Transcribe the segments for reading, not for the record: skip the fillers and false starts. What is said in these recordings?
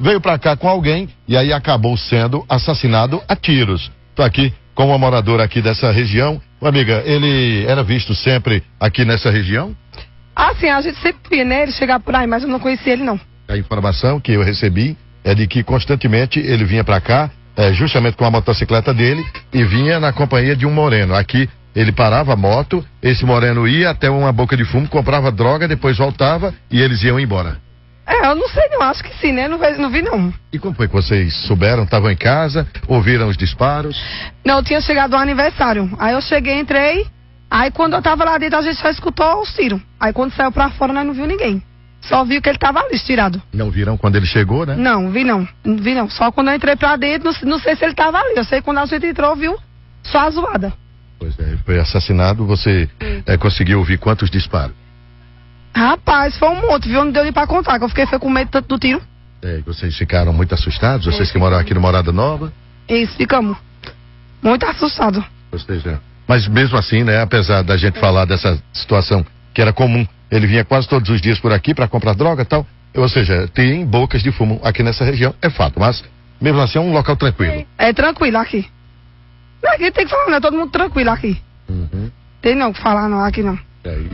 veio para cá com alguém e aí acabou sendo assassinado a tiros. Tô aqui com uma moradora aqui dessa região. Amiga, ele era visto sempre aqui nessa região? Ah, sim, a gente sempre via, né? Ele chegar por aí, mas eu não conhecia ele, não. A informação que eu recebi é de que constantemente ele vinha para cá, justamente com a motocicleta dele, e vinha na companhia de um moreno. Aqui ele parava a moto, esse moreno ia até uma boca de fumo, comprava droga, depois voltava e eles iam embora. Eu não sei não, acho que sim, né? Não vi não. E como foi que vocês souberam? Estavam em casa, ouviram os disparos? Não, eu tinha chegado ao aniversário. Aí eu cheguei, entrei, aí quando eu tava lá dentro a gente só escutou os tiros. Aí quando saiu pra fora nós não viu ninguém. Só viu que ele tava ali estirado. Não viram quando ele chegou, né? Não, vi não. Só quando eu entrei pra dentro, não sei se ele tava ali. Eu sei que quando a gente entrou, viu só a zoada. Pois é, foi assassinado, você conseguiu ouvir quantos disparos? Rapaz, foi um monte, viu? Não deu nem pra contar, que eu fiquei com medo tanto do tiro. Vocês ficaram muito assustados, vocês que moram aqui no Morada Nova? Isso, ficamos muito assustados. Ou seja, mas mesmo assim, né, apesar da gente falar dessa situação que era comum, ele vinha quase todos os dias por aqui para comprar droga e tal, ou seja, tem bocas de fumo aqui nessa região, é fato, mas mesmo assim é um local tranquilo. É tranquilo aqui. Aqui tem que falar, né? Todo mundo tranquilo aqui. Tem não que falar não, aqui não.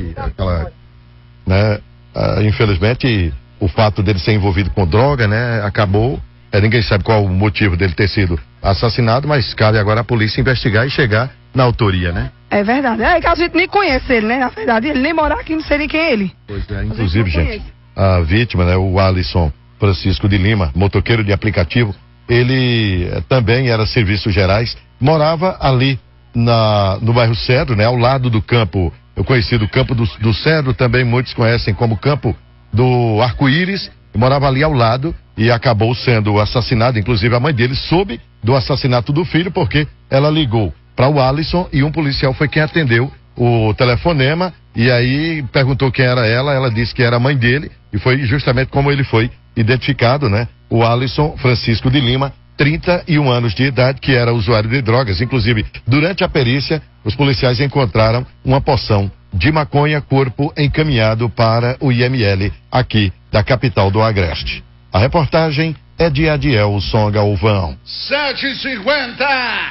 Né, infelizmente o fato dele ser envolvido com droga, né, acabou, ninguém sabe qual o motivo dele ter sido assassinado, mas cabe agora a polícia investigar e chegar na autoria, né? É verdade, é que a gente nem conhece ele, né, na verdade, ele nem mora aqui, não sei nem quem é ele. Pois é, inclusive, gente, a vítima, né, o Alisson Francisco de Lima, motoqueiro de aplicativo, ele também era serviços gerais, morava ali no bairro Cedro, né, ao lado do campo, eu conheci do campo do Cedro, também muitos conhecem como campo do Arco-Íris, morava ali ao lado e acabou sendo assassinado, inclusive a mãe dele soube do assassinato do filho porque ela ligou para o Alisson e um policial foi quem atendeu o telefonema e aí perguntou quem era ela disse que era a mãe dele e foi justamente como ele foi identificado, né? O Alisson Francisco de Lima, 31 anos de idade, que era usuário de drogas. Inclusive, durante a perícia, os policiais encontraram uma porção de maconha, corpo encaminhado para o IML aqui da capital do Agreste. A reportagem é de Adielson Galvão. 7h50,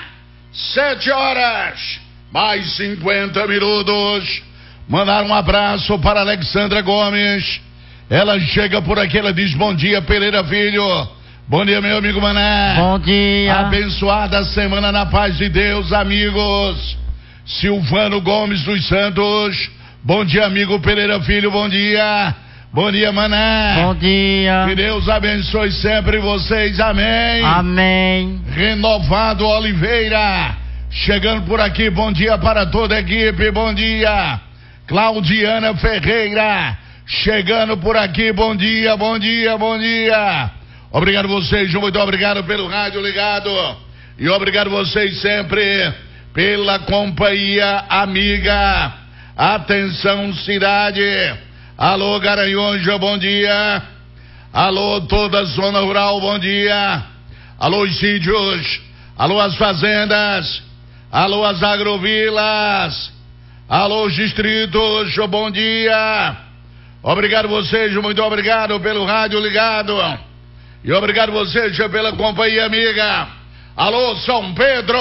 7 horas, mais 50 minutos. Mandar um abraço para Alexandra Gomes. Ela chega por aqui, ela diz: bom dia, Pereira Filho. Bom dia, meu amigo Mané. Bom dia. Abençoada semana na paz de Deus, amigos. Silvano Gomes dos Santos. Bom dia, amigo Pereira Filho, bom dia. Bom dia, Mané. Bom dia. Que Deus abençoe sempre vocês, amém. Amém. Renovado Oliveira, chegando por aqui, bom dia para toda a equipe, bom dia. Claudiana Ferreira, chegando por aqui, bom dia, bom dia, bom dia. Obrigado vocês, muito obrigado pelo rádio ligado. E obrigado vocês sempre pela companhia amiga. Atenção, cidade. Alô, Garanhuns, bom dia. Alô, toda a zona rural, bom dia. Alô, os sítios. Alô, as fazendas. Alô, as agrovilas. Alô, os distritos, bom dia. Obrigado vocês, muito obrigado pelo rádio ligado. E obrigado vocês pela companhia amiga. Alô, São Pedro.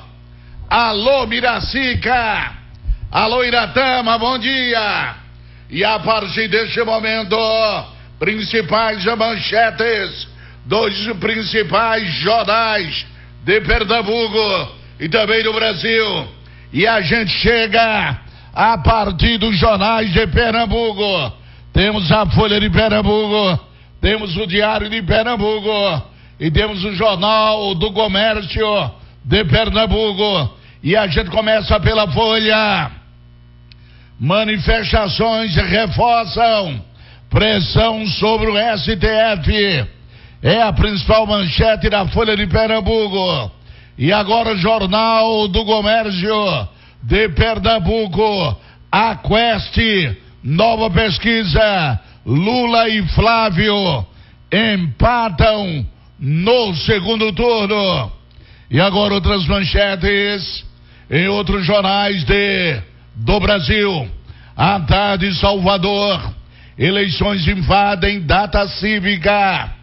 Alô, Miracica. Alô, Iratama, bom dia. E a partir deste momento, principais manchetes dos principais jornais de Pernambuco e também do Brasil. E a gente chega a partir dos jornais de Pernambuco. Temos a Folha de Pernambuco, temos o Diário de Pernambuco e temos o Jornal do Comércio de Pernambuco. E a gente começa pela Folha. Manifestações reforçam pressão sobre o STF. É a principal manchete da Folha de Pernambuco. E agora o Jornal do Comércio de Pernambuco. A Quest, nova pesquisa. Lula e Flávio empatam no segundo turno. E agora outras manchetes em outros jornais do Brasil. A tarde, Salvador. Eleições invadem data cívica.